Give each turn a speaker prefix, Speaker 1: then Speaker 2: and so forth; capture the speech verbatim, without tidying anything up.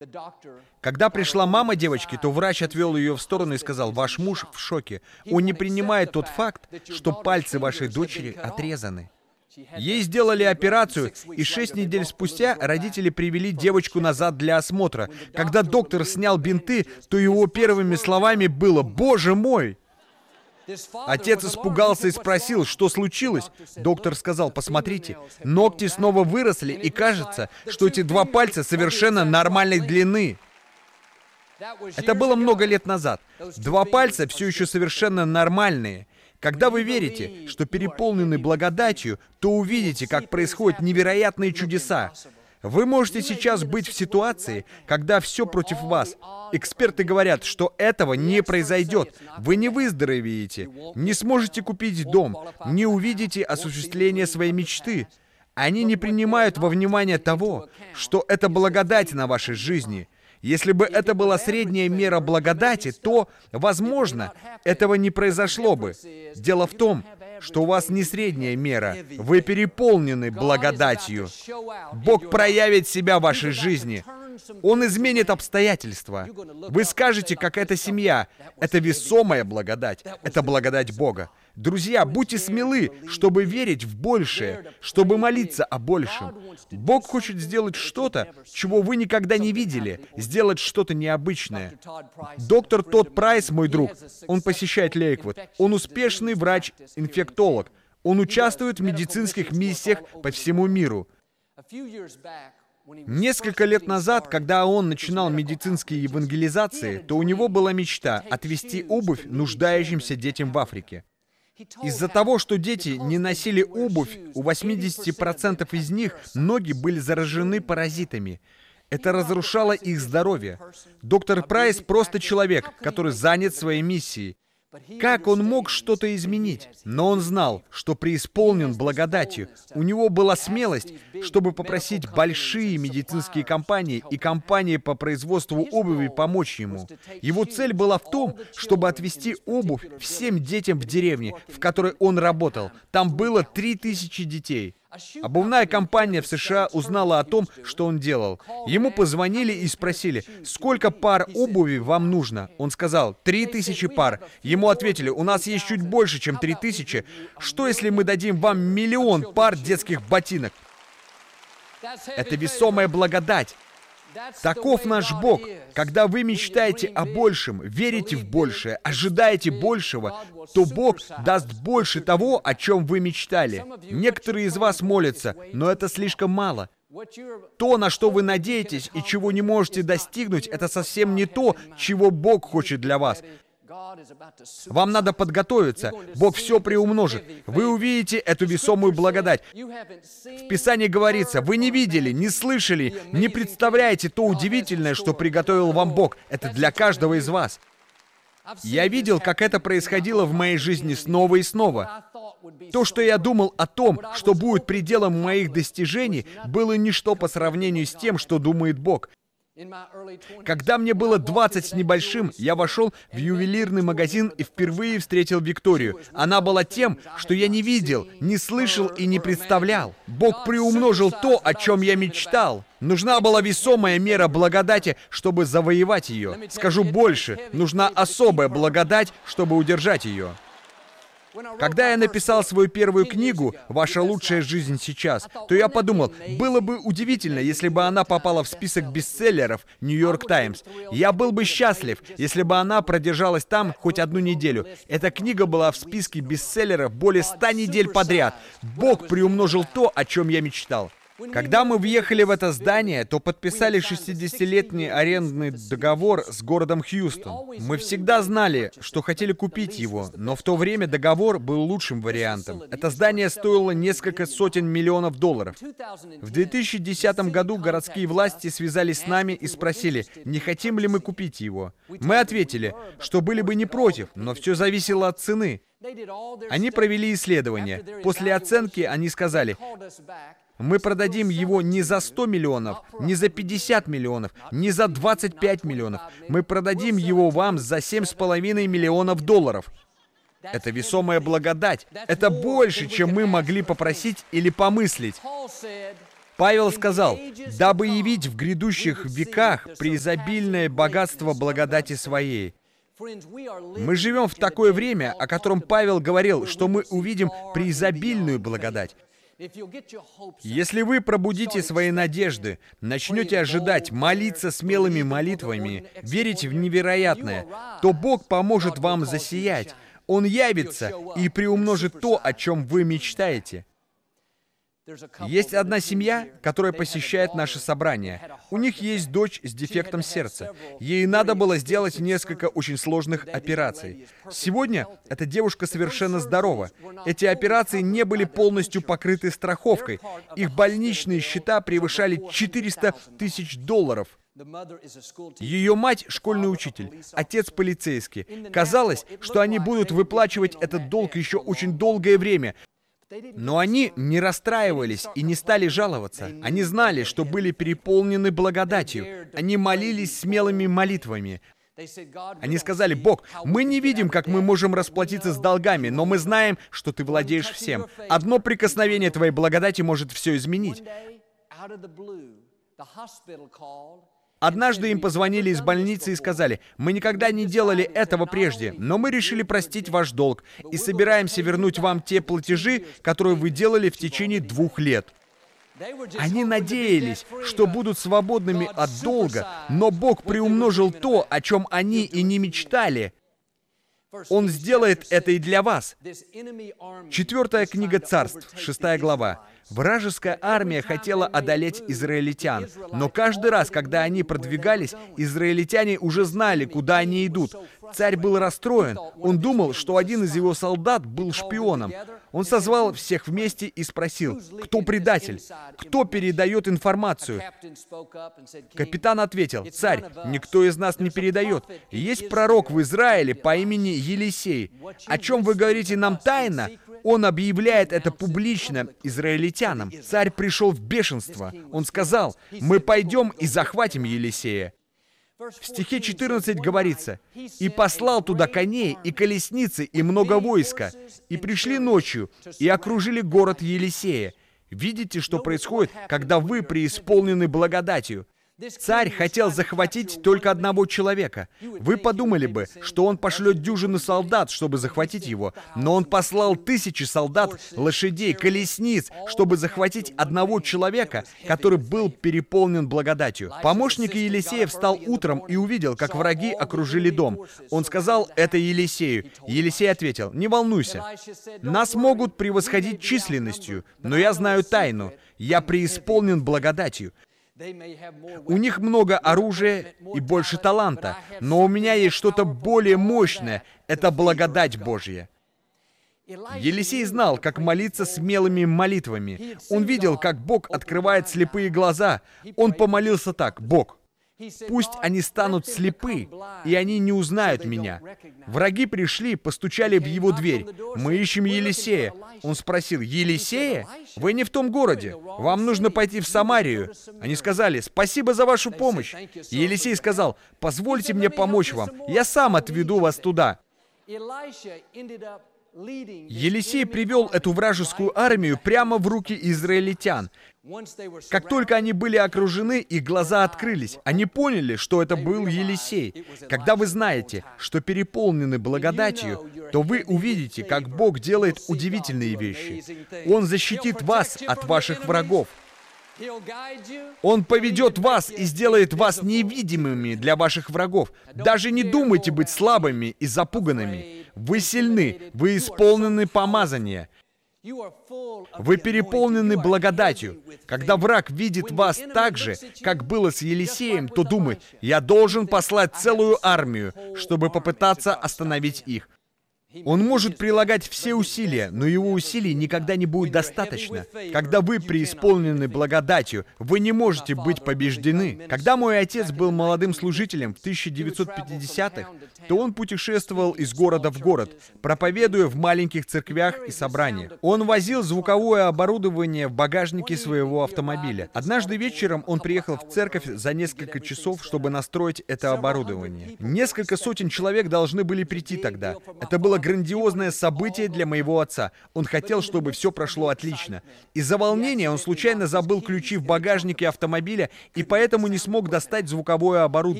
Speaker 1: Когда пришла мама девочки, то врач отвел ее в сторону и сказал: «Ваш муж в шоке. Он не принимает тот факт, что пальцы вашей дочери отрезаны». Ей сделали операцию, и шесть недель спустя родители привели девочку назад для осмотра. Когда доктор снял бинты, то его первыми словами было: «Боже мой!» Отец испугался и спросил, что случилось. Доктор сказал: «Посмотрите, ногти снова выросли, и кажется, что эти два пальца совершенно нормальной длины». Это было много лет назад. Два пальца все еще совершенно нормальные. Когда вы верите, что переполнены благодатью, то увидите, как происходят невероятные чудеса. Вы можете сейчас быть в ситуации, когда все против вас. Эксперты говорят, что этого не произойдет. Вы не выздоровеете, не сможете купить дом, не увидите осуществление своей мечты. Они не принимают во внимание того, что это благодать на вашей жизни. Если бы это была средняя мера благодати, то, возможно, этого не произошло бы. Дело в том, что у вас не средняя мера, вы переполнены благодатью. Бог проявит себя в вашей жизни. Он изменит обстоятельства. Вы скажете, как эта семья. Это весомая благодать. Это благодать Бога. Друзья, будьте смелы, чтобы верить в большее, чтобы молиться о большем. Бог хочет сделать что-то, чего вы никогда не видели, сделать что-то необычное. Доктор Тодд Прайс, мой друг, он посещает Лейквуд. Он успешный врач-инфектолог. Он участвует в медицинских миссиях по всему миру. Несколько лет назад, когда он начинал медицинские евангелизации, то у него была мечта отвезти обувь нуждающимся детям в Африке. Из-за того, что дети не носили обувь, у восьмидесяти процентов из них ноги были заражены паразитами. Это разрушало их здоровье. Доктор Прайс просто человек, который занят своей миссией. Как он мог что-то изменить? Но он знал, что преисполнен благодатью. У него была смелость, чтобы попросить большие медицинские компании и компании по производству обуви помочь ему. Его цель была в том, чтобы отвезти обувь всем детям в деревне, в которой он работал. Там было три тысячи детей. Обувная компания в США узнала о том, что он делал. Ему позвонили и спросили: «Сколько пар обуви вам нужно?» Он сказал: «Три тысячи пар». Ему ответили: «У нас есть чуть больше, чем три тысячи. Что, если мы дадим вам миллион пар детских ботинок?» Это весомая благодать. Таков наш Бог. Когда вы мечтаете о большем, верите в большее, ожидаете большего, то Бог даст больше того, о чем вы мечтали. Некоторые из вас молятся, но это слишком мало. То, на что вы надеетесь и чего не можете достигнуть, это совсем не то, чего Бог хочет для вас. Вам надо подготовиться. Бог все приумножит. Вы увидите эту весомую благодать. В Писании говорится: вы не видели, не слышали, не представляете то удивительное, что приготовил вам Бог. Это для каждого из вас. Я видел, как это происходило в моей жизни снова и снова. То, что я думал о том, что будет пределом моих достижений, было ничто по сравнению с тем, что думает Бог. Когда мне было двадцать с небольшим, я вошел в ювелирный магазин и впервые встретил Викторию. Она была тем, что я не видел, не слышал и не представлял. Бог приумножил то, о чем я мечтал. Нужна была весомая мера благодати, чтобы завоевать ее. Скажу больше, нужна особая благодать, чтобы удержать ее. Когда я написал свою первую книгу «Ваша лучшая жизнь сейчас», то я подумал, было бы удивительно, если бы она попала в список бестселлеров «Нью-Йорк Таймс». Я был бы счастлив, если бы она продержалась там хоть одну неделю. Эта книга была в списке бестселлеров более ста недель подряд. Бог приумножил то, о чем я мечтал. Когда мы въехали в это здание, то подписали шестидесятилетний арендный договор с городом Хьюстон. Мы всегда знали, что хотели купить его, но в то время договор был лучшим вариантом. Это здание стоило несколько сотен миллионов долларов. В две тысячи десятом году городские власти связались с нами и спросили, не хотим ли мы купить его. Мы ответили, что были бы не против, но все зависело от цены. Они провели исследование. После оценки они сказали: мы продадим его не за сто миллионов, не за пятьдесят миллионов, не за двадцать пять миллионов. Мы продадим его вам за семь с половиной миллионов долларов. Это весомая благодать. Это больше, чем мы могли попросить или помыслить. Павел сказал: «Дабы явить в грядущих веках преизобильное богатство благодати Своей». Мы живем в такое время, о котором Павел говорил, что мы увидим преизобильную благодать. Если вы пробудите свои надежды, начнете ожидать, молиться смелыми молитвами, верить в невероятное, то Бог поможет вам засиять. Он явится и приумножит то, о чем вы мечтаете. Есть одна семья, которая посещает наше собрание. У них есть дочь с дефектом сердца. Ей надо было сделать несколько очень сложных операций. Сегодня эта девушка совершенно здорова. Эти операции не были полностью покрыты страховкой. Их больничные счета превышали четыреста тысяч долларов. Ее мать — школьный учитель, отец — полицейский. Казалось, что они будут выплачивать этот долг еще очень долгое время. Но они не расстраивались и не стали жаловаться. Они знали, что были переполнены благодатью. Они молились смелыми молитвами. Они сказали: «Бог, мы не видим, как мы можем расплатиться с долгами, но мы знаем, что Ты владеешь всем. Одно прикосновение Твоей благодати может все изменить». Однажды им позвонили из больницы и сказали: «Мы никогда не делали этого прежде, но мы решили простить ваш долг и собираемся вернуть вам те платежи, которые вы делали в течение двух лет». Они надеялись, что будут свободными от долга, но Бог приумножил то, о чем они и не мечтали. Он сделает это и для вас. Четвертая книга Царств, шестая глава. Вражеская армия хотела одолеть израильтян, но каждый раз, когда они продвигались, израильтяне уже знали, куда они идут. Царь был расстроен. Он думал, что один из его солдат был шпионом. Он созвал всех вместе и спросил: «Кто предатель? Кто передает информацию?» Капитан ответил: «Царь, никто из нас не передает. Есть пророк в Израиле по имени Елисей. О чем вы говорите нам тайно? Он объявляет это публично израильтянам». Царь пришел в бешенство. Он сказал: «Мы пойдем и захватим Елисея». В стихе четырнадцать говорится: «И послал туда коней, и колесницы, и много войска, и пришли ночью, и окружили город Елисея». Видите, что происходит, когда вы преисполнены благодатью? Царь хотел захватить только одного человека. Вы подумали бы, что он пошлет дюжину солдат, чтобы захватить его, но он послал тысячи солдат, лошадей, колесниц, чтобы захватить одного человека, который был переполнен благодатью. Помощник Елисея встал утром и увидел, как враги окружили дом. Он сказал это Елисею. Елисей ответил: «Не волнуйся, нас могут превосходить численностью, но я знаю тайну, я преисполнен благодатью. У них много оружия и больше таланта, но у меня есть что-то более мощное — это благодать Божья». Елисей знал, как молиться смелыми молитвами. Он видел, как Бог открывает слепые глаза. Он помолился так: «Бог, пусть они станут слепы, и они не узнают меня». Враги пришли, постучали в его дверь. «Мы ищем Елисея». Он спросил: «Елисея? Вы не в том городе. Вам нужно пойти в Самарию». Они сказали: «Спасибо за вашу помощь». Елисей сказал: «Позвольте мне помочь вам. Я сам отведу вас туда». Елисей привел эту вражескую армию прямо в руки израильтян. Как только они были окружены, их глаза открылись. Они поняли, что это был Елисей. Когда вы знаете, что переполнены благодатью, то вы увидите, как Бог делает удивительные вещи. Он защитит вас от ваших врагов. Он поведет вас и сделает вас невидимыми для ваших врагов. Даже не думайте быть слабыми и запуганными. Вы сильны, вы исполнены помазания. Вы переполнены благодатью. Когда враг видит вас так же, как было с Елисеем, то думает: «Я должен послать целую армию, чтобы попытаться остановить их». Он может прилагать все усилия, но его усилий никогда не будет достаточно. Когда вы преисполнены благодатью, вы не можете быть побеждены. Когда мой отец был молодым служителем в тысяча девятьсот пятидесятых, то он путешествовал из города в город, проповедуя в маленьких церквях и собраниях. Он возил звуковое оборудование в багажнике своего автомобиля. Однажды вечером он приехал в церковь за несколько часов, чтобы настроить это оборудование. Несколько сотен человек должны были прийти тогда. Это было грандиозное событие для моего отца. Он хотел, чтобы все прошло отлично. Из-за волнения он случайно забыл ключи в багажнике автомобиля и поэтому не смог достать звуковое оборудование.